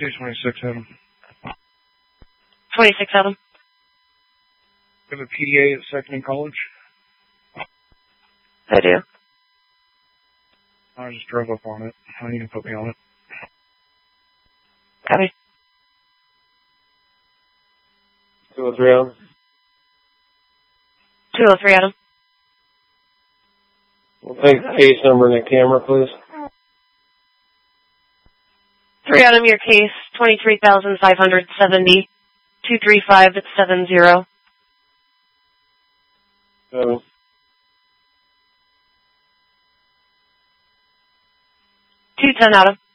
226 Adam. 26 Adam. You have a PDA at Second and College? I do. I just drove up on it. How you can put me on it? Copy. 203 Adam. 203 Adam. We'll take the case number and the camera, please. 3 Adam, your case, 23,570, 235-70. 7. 210 Adam.